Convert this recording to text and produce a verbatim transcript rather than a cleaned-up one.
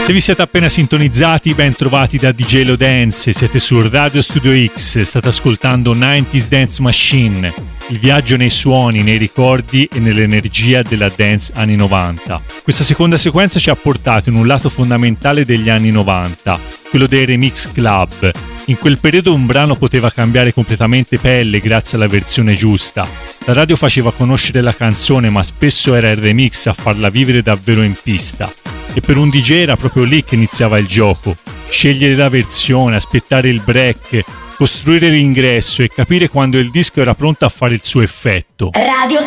Se vi siete appena sintonizzati, ben trovati da D J Lodance, siete su Radio Studio X, state ascoltando nineties Dance Machine, il viaggio nei suoni, nei ricordi e nell'energia della dance anni novanta. Questa seconda sequenza ci ha portato in un lato fondamentale degli anni novanta, quello dei remix club. In quel periodo un brano poteva cambiare completamente pelle grazie alla versione giusta. La radio faceva conoscere la canzone, ma spesso era il remix a farla vivere davvero in pista. E per un D J era proprio lì che iniziava il gioco. Scegliere la versione, aspettare il break, costruire l'ingresso e capire quando il disco era pronto a fare il suo effetto. Radio